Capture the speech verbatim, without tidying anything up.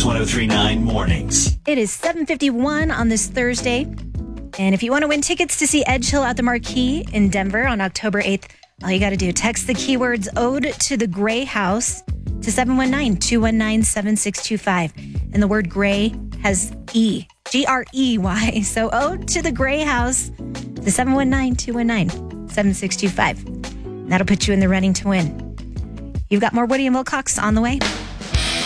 Mix one oh three point nine Mornings. It is seven fifty-one on this Thursday. And if you want to win tickets to see Edge Hill at the Marquee in Denver on October eighth, all you got to do, text the keywords Ode to the Gray House to seven one nine, two one nine, seven six two five. And the word gray has E, G R E Y. So Ode to the Gray House to seven one nine, two one nine, seven six two five. That'll put you in the running to win. You've got more Woody and Wilcox on the way.